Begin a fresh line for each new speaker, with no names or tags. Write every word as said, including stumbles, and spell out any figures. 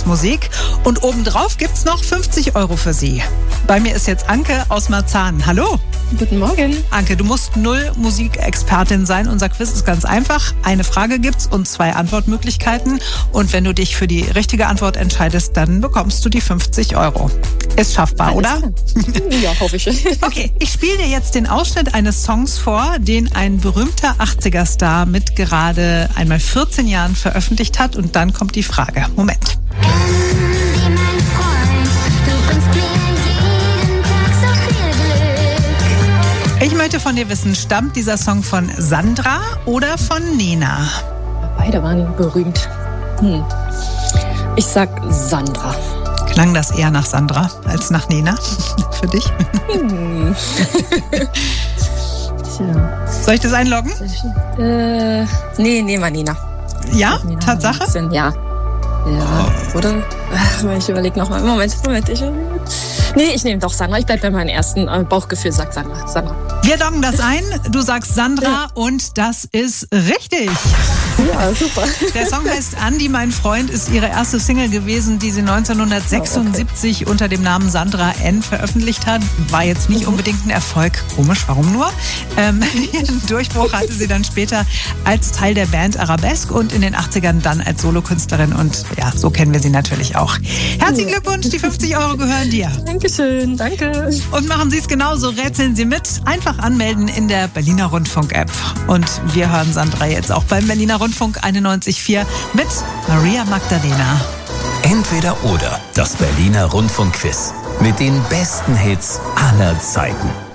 Lieblingsmusik. Und obendrauf gibt's noch fünfzig Euro für Sie. Bei mir ist jetzt Anke aus Marzahn. Hallo.
Guten Morgen.
Anke, du musst null Musikexpertin sein. Unser Quiz ist ganz einfach. Eine Frage gibt's und zwei Antwortmöglichkeiten. Und wenn du dich für die richtige Antwort entscheidest, dann bekommst du die fünfzig Euro. Ist schaffbar,
Alles
oder?
klar. Ja, hoffe ich.
Okay, ich spiele dir jetzt den Ausschnitt eines Songs vor, den ein berühmter achtziger-Star mit gerade einmal vierzehn Jahren veröffentlicht hat. Und dann kommt die Frage. Moment. Ich möchte von dir wissen, stammt dieser Song von Sandra oder von Nena?
Beide waren berühmt. Hm. Ich sag Sandra.
Klang das eher nach Sandra als nach Nena für dich?
Hm. Tja.
Soll ich das einloggen?
Äh, nee, nehmen wir Nena.
Ja,
Nena
Tatsache?
ein bisschen, ja. Ja, oh. Oder? Ach, ich überlege nochmal. Moment, Moment. Ich, nee, ich nehme doch Sandra. Ich bleibe bei meinem ersten Bauchgefühl, sagt Sandra. Sandra.
Wir loggen das ein. Du sagst Sandra ja. Und das ist richtig.
Ja, super.
Der Song heißt Andi, mein Freund, ist ihre erste Single gewesen, die sie neunzehnhundertsechsundsiebzig oh, okay. unter dem Namen Sandra N. veröffentlicht hat. War jetzt nicht mhm. unbedingt ein Erfolg. Komisch, warum nur? Ähm, ihren Durchbruch hatte sie dann später als Teil der Band Arabesque und in den achtzigern dann als Solokünstlerin. Und ja, so kennen wir sie natürlich auch. Herzlichen Glückwunsch, die fünfzig Euro gehören dir.
Dankeschön, danke.
Und machen Sie es genauso, rätseln Sie mit. Einfach anmelden in der Berliner Rundfunk-App. Und wir hören Sandra jetzt auch beim Berliner Rundfunk einundneunzig Komma vier mit Maria Magdalena.
Entweder oder, das Berliner Rundfunk-Quiz mit den besten Hits aller Zeiten.